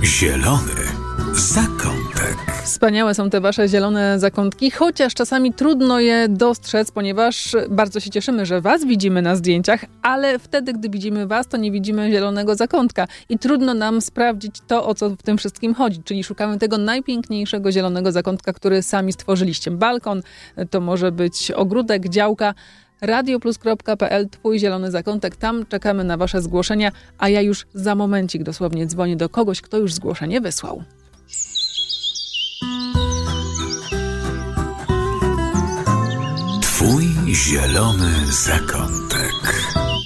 Zielony zakątek. Wspaniałe są te wasze zielone zakątki, chociaż czasami trudno je dostrzec, ponieważ bardzo się cieszymy, że was widzimy na zdjęciach, ale wtedy, gdy widzimy was, to nie widzimy zielonego zakątka i trudno nam sprawdzić to, o co w tym wszystkim chodzi, czyli szukamy tego najpiękniejszego zielonego zakątka, który sami stworzyliście. Balkon, to może być ogródek, działka. radioplus.pl, twój zielony zakątek, tam czekamy na wasze zgłoszenia, a ja już za momencik dosłownie dzwonię do kogoś, kto już zgłoszenie wysłał. Twój zielony zakątek.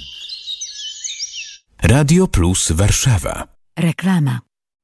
Radio Plus Warszawa. Reklama.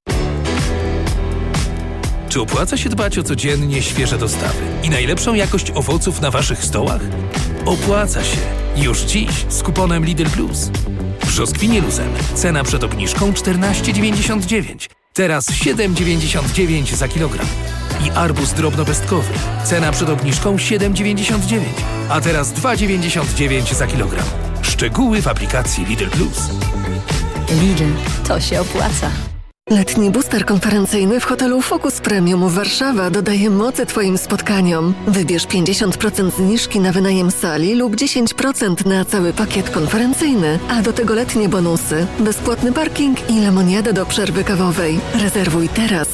Czy opłaca się dbać o codziennie świeże dostawy i najlepszą jakość owoców na waszych stołach? Opłaca się. Już dziś z kuponem Lidl Plus. Brzoskwinie luzem. Cena przed obniżką 14,99. Teraz 7,99 za kilogram. I arbuz drobnopestkowy. Cena przed obniżką 7,99. A teraz 2,99 za kilogram. Szczegóły w aplikacji Lidl Plus. Lidl, to się opłaca. Letni booster konferencyjny w hotelu Focus Premium Warszawa dodaje mocy Twoim spotkaniom. Wybierz 50% zniżki na wynajem sali lub 10% na cały pakiet konferencyjny, a do tego letnie bonusy, bezpłatny parking i lemoniadę do przerwy kawowej. Rezerwuj teraz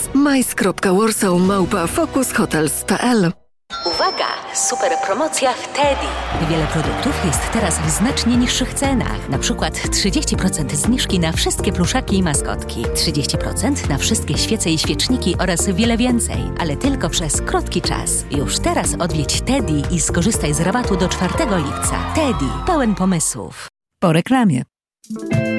majs.warsaw@focushotels.pl. Uwaga! Super promocja w Teddy. Wiele produktów jest teraz w znacznie niższych cenach. Na przykład 30% zniżki na wszystkie pluszaki i maskotki, 30% na wszystkie świece i świeczniki oraz wiele więcej. Ale tylko przez krótki czas. Już teraz odwiedź Teddy i skorzystaj z rabatu do 4 lipca. Teddy, pełen pomysłów. Po reklamie.